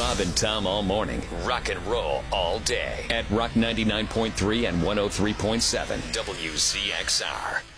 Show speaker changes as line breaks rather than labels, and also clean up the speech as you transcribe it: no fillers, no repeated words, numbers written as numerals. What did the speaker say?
Bob and Tom all morning. Rock and roll all day. At Rock 99.3 and 103.7 WCXR.